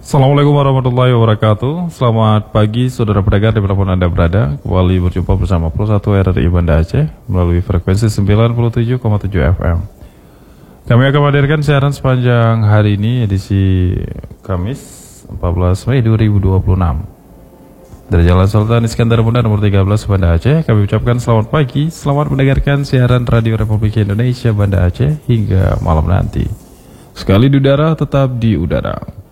Assalamualaikum warahmatullahi wabarakatuh. Selamat pagi saudara pendengar dimanapun Anda berada. Kembali berjumpa bersama Pro 1 RRI Banda Aceh melalui frekuensi 97,7 FM. Kami akan menghadirkan siaran sepanjang hari ini, edisi Kamis 14 Mei 2026. Dari Jalan Sultan Iskandar Muda nomor 13 Banda Aceh, kami ucapkan selamat pagi, selamat mendengarkan siaran Radio Republik Indonesia Banda Aceh hingga malam nanti. Sekali di udara, tetap di udara.